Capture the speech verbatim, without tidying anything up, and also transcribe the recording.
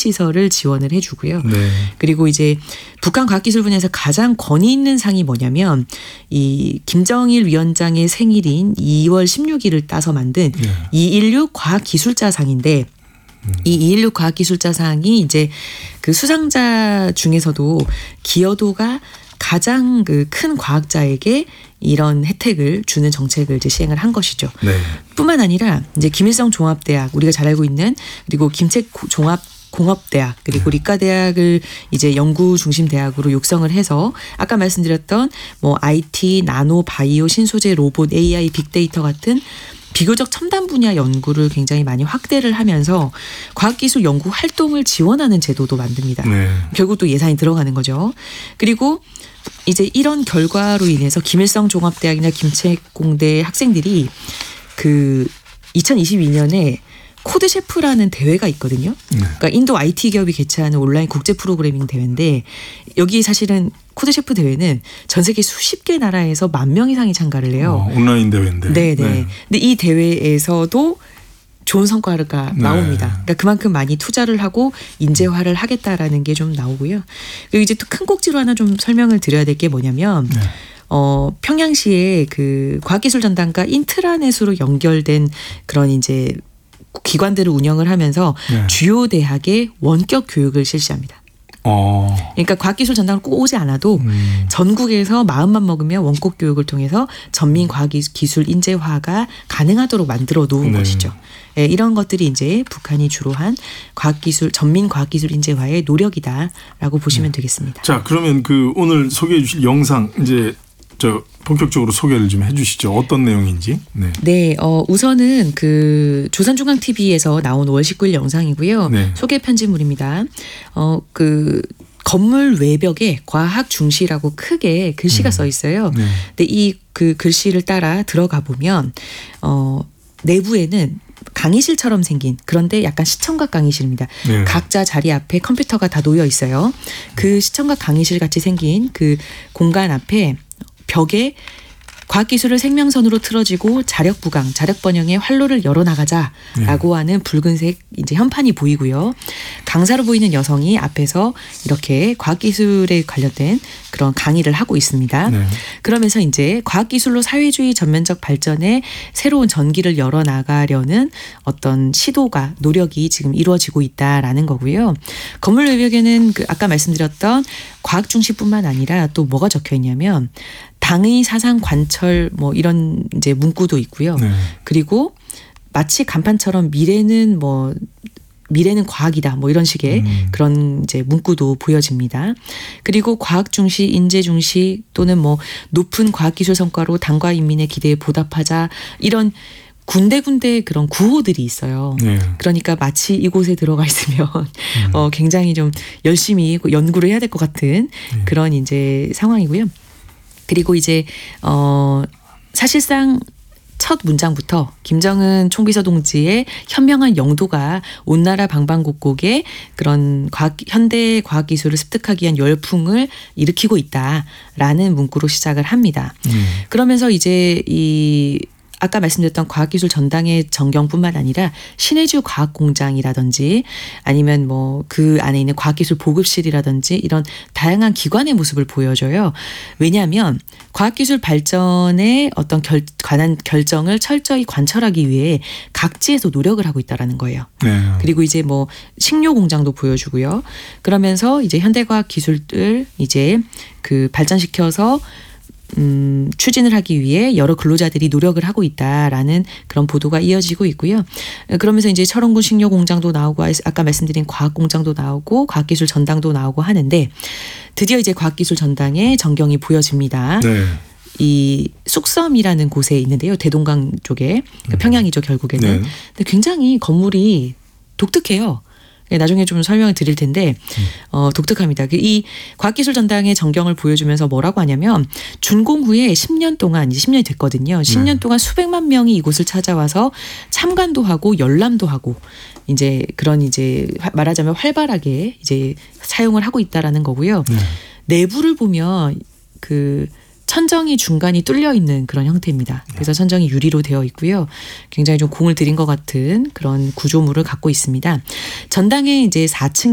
시설을 지원을 해주고요. 네. 그리고 이제 북한 과학기술분야에서 가장 권위 있는 상이 뭐냐면 이 김정일 위원장의 생일인 이월 십육일을 따서 만든 네. 이일육 과학기술자상인데 음. 이 이일육 과학기술자상이 이제 그 수상자 중에서도 기여도가 가장 그 큰 과학자에게 이런 혜택을 주는 정책을 이제 시행을 한 것이죠. 네. 뿐만 아니라 이제 김일성 종합대학 우리가 잘 알고 있는 그리고 김책 종합 공업대학 그리고 네. 理科대학을 이제 연구 중심 대학으로 육성을 해서 아까 말씀드렸던 뭐 아이티, 나노, 바이오, 신소재, 로봇, 에이아이, 빅데이터 같은 비교적 첨단 분야 연구를 굉장히 많이 확대를 하면서 과학기술 연구 활동을 지원하는 제도도 만듭니다. 네. 결국 또 예산이 들어가는 거죠. 그리고 이제 이런 결과로 인해서 김일성 종합대학이나 김책공대 학생들이 그 이천이십이년에 코드 셰프라는 대회가 있거든요. 네. 그러니까 인도 아이티 기업이 개최하는 온라인 국제 프로그래밍 대회인데 여기 사실은 코드 셰프 대회는 전 세계 수십 개 나라에서 만 명 이상이 참가를 해요. 어, 온라인 대회인데. 네네. 네. 근데 이 대회에서도 좋은 성과가 네. 나옵니다. 그러니까 그만큼 많이 투자를 하고 인재화를 하겠다라는 게 좀 나오고요. 그리고 이제 또 큰 꼭지로 하나 좀 설명을 드려야 될 게 뭐냐면 네. 어, 평양시에 그 과학기술 전당과 인트라넷으로 연결된 그런 이제 기관들을 운영을 하면서 네. 주요 대학의 원격 교육을 실시합니다. 어. 그러니까 과학기술 전당을 꼭 오지 않아도 음. 전국에서 마음만 먹으면 원격 교육을 통해서 전민 과학기술 인재화가 가능하도록 만들어 놓은 네. 것이죠. 예, 이런 것들이 이제 북한이 주로 한 과학기술 전민 과학기술 인재화의 노력이다라고 보시면 네. 되겠습니다. 자, 그러면 그 오늘 소개해 주실 영상 이제 저 본격적으로 소개를 좀 해주시죠. 어떤 내용인지. 네. 네, 어, 우선은 그 조선중앙티비에서 나온 오월 십구일 영상이고요. 네. 소개 편집물입니다. 어, 그 건물 외벽에 과학 중시라고 크게 글씨가 음. 써 있어요. 네. 근데 이 그 글씨를 따라 들어가 보면 어, 내부에는 강의실처럼 생긴 그런데 약간 시청각 강의실입니다. 네. 각자 자리 앞에 컴퓨터가 다 놓여 있어요. 그 시청각 강의실 같이 생긴 그 공간 앞에 벽에 과학기술을 생명선으로 틀어지고 자력 부강, 자력 번영의 활로를 열어나가자라고 네. 하는 붉은색 이제 현판이 보이고요. 강사로 보이는 여성이 앞에서 이렇게 과학기술에 관련된 그런 강의를 하고 있습니다. 네. 그러면서 이제 과학기술로 사회주의 전면적 발전에 새로운 전기를 열어나가려는 어떤 시도가 노력이 지금 이루어지고 있다라는 거고요. 건물 외벽에는 그 아까 말씀드렸던 과학 중시뿐만 아니라 또 뭐가 적혀 있냐면 당의 사상 관철 뭐 이런 이제 문구도 있고요. 네. 그리고 마치 간판처럼 미래는 뭐 미래는 과학이다 뭐 이런 식의 음. 그런 이제 문구도 보여집니다. 그리고 과학 중시, 인재 중시 또는 뭐 높은 과학기술 성과로 당과 인민의 기대에 보답하자 이런 군데군데 그런 구호들이 있어요. 네. 그러니까 마치 이곳에 들어가 있으면 음. 어, 굉장히 좀 열심히 연구를 해야 될 것 같은 네. 그런 이제 상황이고요. 그리고 이제 어 사실상 첫 문장부터 김정은 총비서 동지의 현명한 영도가 온 나라 방방곡곡에 그런 과학, 현대 과학기술을 습득하기 위한 열풍을 일으키고 있다라는 문구로 시작을 합니다. 음. 그러면서 이제 이 아까 말씀드렸던 과학기술 전당의 전경뿐만 아니라 신해주 과학공장이라든지 아니면 뭐 그 안에 있는 과학기술 보급실이라든지 이런 다양한 기관의 모습을 보여줘요. 왜냐하면 과학기술 발전의 어떤 결, 관한 결정을 철저히 관철하기 위해 각지에서 노력을 하고 있다라는 거예요. 네. 그리고 이제 뭐 식료 공장도 보여주고요. 그러면서 이제 현대과학 기술을 이제 그 발전시켜서 음, 추진을 하기 위해 여러 근로자들이 노력을 하고 있다라는 그런 보도가 이어지고 있고요. 그러면서 이제 철원군 식료 공장도 나오고 아까 말씀드린 과학 공장도 나오고 과학기술 전당도 나오고 하는데 드디어 이제 과학기술 전당의 전경이 보여집니다. 네. 이 쑥섬이라는 곳에 있는데요. 대동강 쪽에 그러니까 평양이죠 결국에는. 네. 근데 굉장히 건물이 독특해요. 나중에 좀 설명을 드릴 텐데 어, 독특합니다. 이 과학기술 전당의 전경을 보여주면서 뭐라고 하냐면 준공 후에 십 년 동안 이제 십 년이 됐거든요. 십 년 동안 수백만 명이 이곳을 찾아와서 참관도 하고 열람도 하고 이제 그런 이제 말하자면 활발하게 이제 사용을 하고 있다라는 거고요. 네. 내부를 보면 그 천정이 중간이 뚫려 있는 그런 형태입니다. 그래서 천정이 유리로 되어 있고요. 굉장히 좀 공을 들인 것 같은 그런 구조물을 갖고 있습니다. 전당에 이제 사 층